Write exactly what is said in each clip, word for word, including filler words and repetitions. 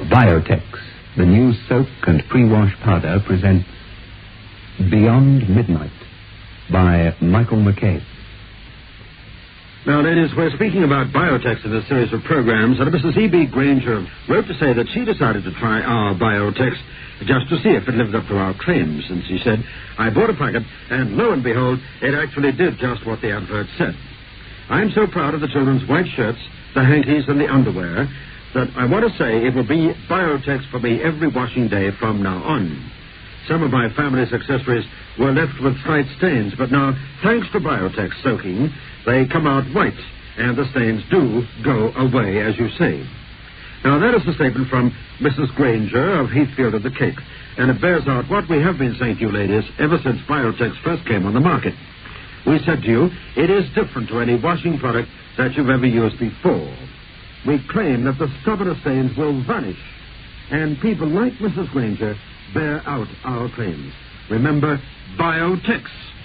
Biotex, the new soap and pre-wash powder, presents Beyond Midnight by Michael McCabe. Now, ladies, we're speaking about Biotex in a series of programs, and Missus E B Granger wrote to say that she decided to try our Biotex just to see if it lived up to our claims. And she said, I bought a packet, and lo and behold, it actually did just what the advert said. I'm so proud of the children's white shirts, the hankies, and the underwear that I want to say it will be Biotex for me every washing day from now on. Some of my family's accessories were left with slight stains, but now, thanks to Biotex soaking, they come out white, and the stains do go away, as you say. Now, that is a statement from Missus Granger of Heathfield at the Cape, and it bears out what we have been saying to you, ladies, ever since Biotex first came on the market. We said to you, it is different to any washing product that you've ever used before. We claim that the stubborn stains will vanish, and people like Missus Granger bear out our claims. Remember, Biotex.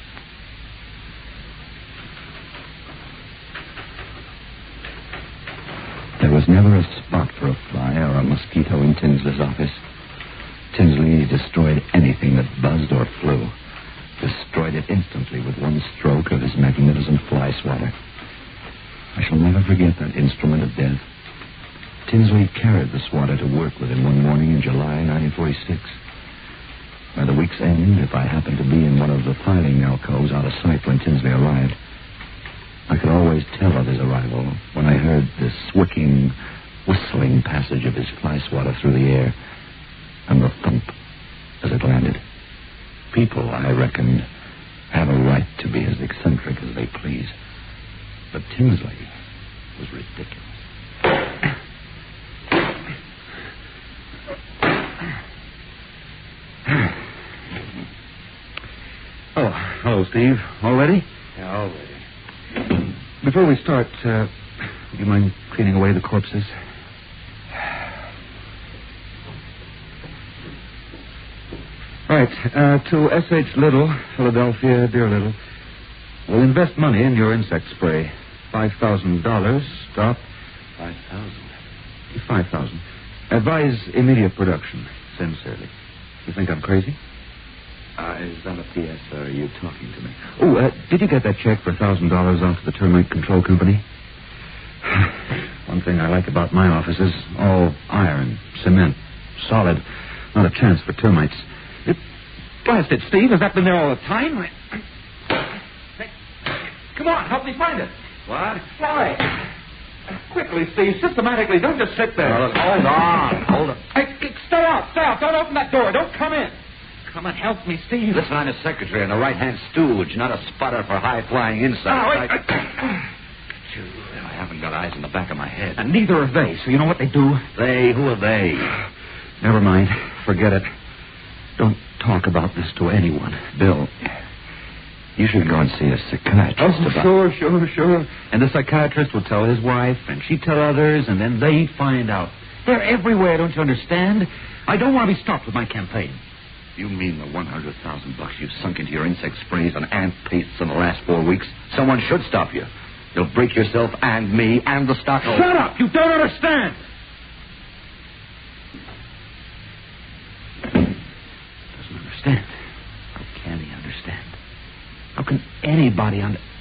There was never a spot for a fly or a mosquito in Tinsley's office. Tinsley destroyed anything that buzzed or flew. Destroyed it instantly with one stroke of his magnificent fly swatter. I shall never forget that instrument of death. Tinsley carried the swatter to work with him one morning in July nineteen forty-six. By the week's end, if I happened to be in one of the filing alcoves out of sight when Tinsley arrived, I could always tell of his arrival when I heard the swicking, whistling passage of his fly swatter through the air and the thump as it landed. People, I reckon, have a right to be as eccentric as they please. But Tinsley was ridiculous. Oh, hello, Steve. All ready? Yeah, all ready. Before we start, uh, would you mind cleaning away the corpses? Right, uh, to S H Little, Philadelphia, dear Little. We'll invest money in your insect spray. Five thousand dollars. Stop. Five thousand? Five thousand. Advise immediate production. Sincerely. You think I'm crazy? Uh, is that a P S, or are you talking to me? Oh, uh, did you get that check for a thousand dollars off the Termite Control Company? One thing I like about my office is all iron, cement, solid. Not a chance for termites. It, blast it, Steve. Has that been there all the time? I... Hey, come on, help me find it. What? Why? Quickly, Steve. Systematically. Don't just sit there. Oh, hold on. Hold on. Hey, stay out. Stay out. Don't open that door. Don't come in. Come and help me, Steve. Listen, I'm a secretary and a right-hand stooge, not a spotter for high-flying insights. Oh, wait, I... I... I haven't got eyes in the back of my head. And neither have they, so you know what they do? They? Who are they? Never mind. Forget it. Don't talk about this to anyone. Bill, you should go and see a psychiatrist Oh, about... sure, sure, sure. And the psychiatrist will tell his wife, and she'd tell others, and then they'd find out. They're everywhere, don't you understand? I don't want to be stopped with my campaign. You mean the one hundred thousand bucks you've sunk into your insect sprays and ant pastes in the last four weeks? Someone should stop you. You'll break yourself and me and the stock. Shut up! You don't understand! Doesn't understand. How can he understand? How can anybody under...